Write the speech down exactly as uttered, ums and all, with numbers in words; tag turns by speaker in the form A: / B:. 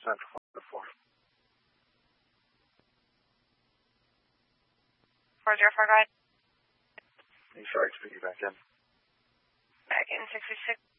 A: Central four.
B: four zero four, go ahead.
A: Sorry, speaking back in.
B: Back in six six six.